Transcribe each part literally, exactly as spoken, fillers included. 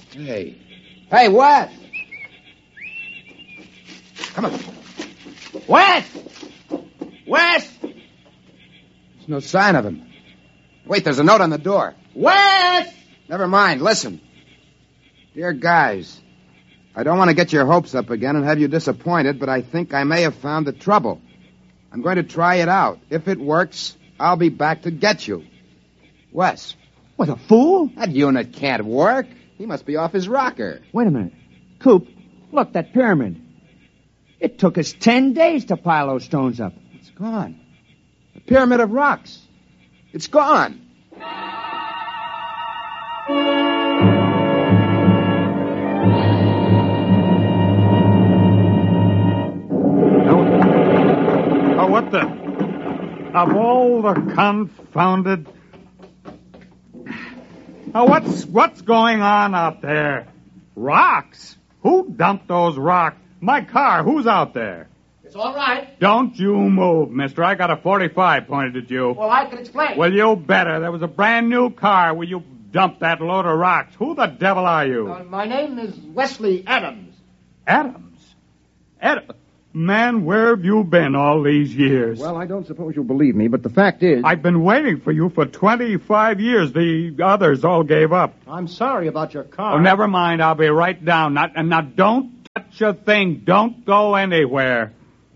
Hey. Hey, Wes! Come on. Wes! Wes! There's no sign of him. Wait, there's a note on the door. Wes! Never mind, listen. Dear guys, I don't want to get your hopes up again and have you disappointed, but I think I may have found the trouble. I'm going to try it out. If it works, I'll be back to get you. Wes. What, a fool? That unit can't work. He must be off his rocker. Wait a minute. Coop, look, that pyramid. It took us ten days to pile those stones up. It's gone. The pyramid of rocks. It's gone. Oh, what the... Of all the confounded... Oh, what's what's going on out there? Rocks? Who dumped those rocks? My car, who's out there? It's all right. Don't you move, mister. I got a forty-five pointed at you. Well, I can explain. Well, you better. There was a brand new car where you dumped that load of rocks. Who the devil are you? Uh, my name is Wesley Adams. Adams? Adams? Man, where have you been all these years? Well, I don't suppose you'll believe me, but the fact is... I've been waiting for you for twenty-five years. The others all gave up. I'm sorry about your car. Oh, never mind. I'll be right down. Not, and now, don't touch a thing. Don't go anywhere.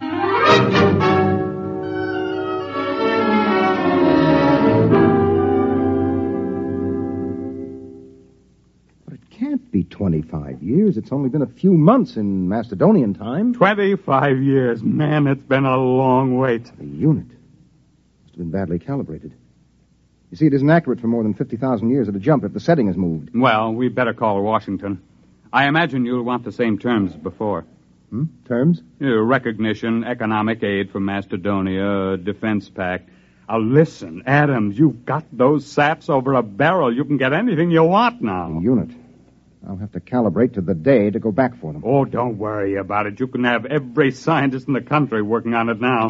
Can't be twenty-five years. It's only been a few months in Macedonian time. twenty-five years. Man, it's been a long wait. The unit must have been badly calibrated. You see, it isn't accurate for more than fifty thousand years at a jump if the setting is moved. Well, we'd better call Washington. I imagine you'll want the same terms as before. Hmm? Terms? Uh, recognition, economic aid from Macedonia, defense pact. Now, listen, Adams, you've got those saps over a barrel. You can get anything you want now. The unit. I'll have to calibrate to the day to go back for them. Oh, don't worry about it. You can have every scientist in the country working on it now.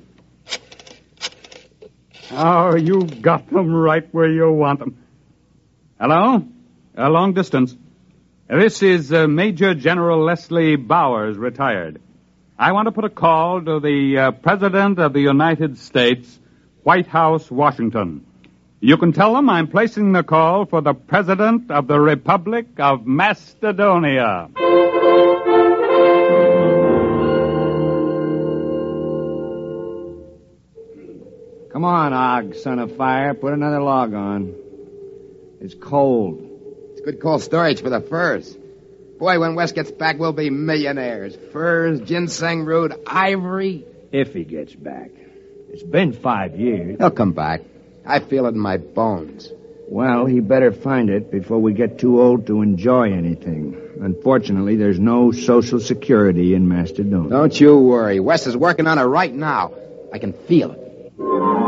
Oh, you've got them right where you want them. Hello? A long distance. This is uh, Major General Leslie Bowers, retired. I want to put a call to the uh, President of the United States, White House, Washington. You can tell them I'm placing the call for the President of the Republic of Macedonia. Come on, Og, son of fire. Put another log on. It's cold. It's good cold storage for the furs. Boy, when Wes gets back, we'll be millionaires. Furs, ginseng root, ivory. If he gets back. It's been five years. He'll come back. I feel it in my bones. Well, he better find it before we get too old to enjoy anything. Unfortunately, there's no Social Security in Macedonia. Don't you worry. Wes is working on it right now. I can feel it.